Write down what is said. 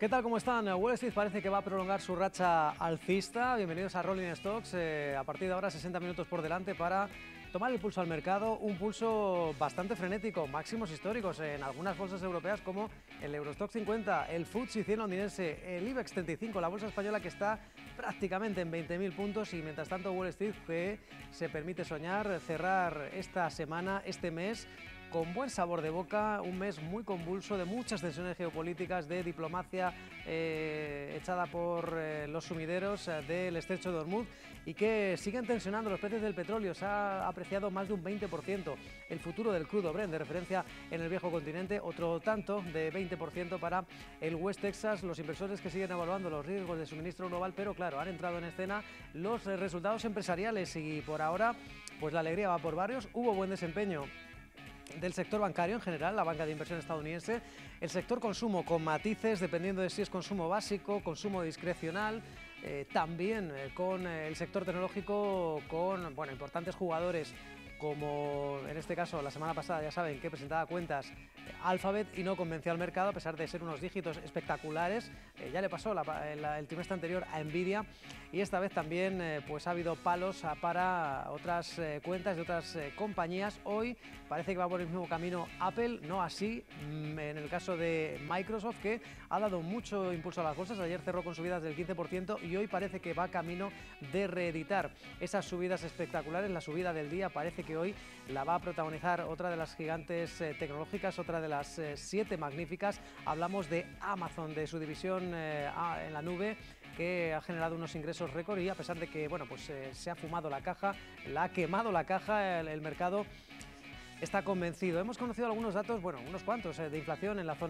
¿Qué tal? ¿Cómo están? Wall Street parece que va a prolongar su racha alcista. Bienvenidos a Rolling Stocks. A partir de ahora 60 minutos por delante para tomar el pulso al mercado. Un pulso bastante frenético, máximos históricos en algunas bolsas europeas como el Eurostoxx 50, el FTSE 100 londinense, el IBEX 35, la bolsa española que está prácticamente en 20.000 puntos y mientras tanto Wall Street que se permite soñar, cerrar esta semana, este mes, con buen sabor de boca, un mes muy convulso, de muchas tensiones geopolíticas, de diplomacia echada por los sumideros del estrecho de Hormuz y que siguen tensionando los precios del petróleo. Se ha apreciado más de un 20%. El futuro del crudo Brent, de referencia en el viejo continente, otro tanto de 20% para el West Texas. Los inversores que siguen evaluando los riesgos de suministro global, pero claro, han entrado en escena los resultados empresariales y por ahora pues la alegría va por varios. Hubo buen desempeño del sector bancario en general, la banca de inversión estadounidense, el sector consumo con matices, dependiendo de si es consumo básico, consumo discrecional, también con el sector tecnológico, con importantes jugadores como en este caso la semana pasada ya saben que presentaba cuentas Alphabet y no convenció al mercado a pesar de ser unos dígitos espectaculares. Ya le pasó el trimestre anterior a Nvidia y esta vez también pues ha habido palos para otras cuentas de otras compañías. Hoy parece que va por el mismo camino Apple, no así en el caso de Microsoft, que ha dado mucho impulso a las bolsas. Ayer cerró con subidas del 15% y hoy parece que va camino de reeditar esas subidas espectaculares. La subida del día parece que hoy la va a protagonizar otra de las gigantes tecnológicas, otra de las 7 magníficas. Hablamos de Amazon, de su división en la nube, que ha generado unos ingresos récord y a pesar de que se ha fumado la caja, la ha quemado la caja, el mercado está convencido. Hemos conocido algunos datos, unos cuantos, de inflación en la zona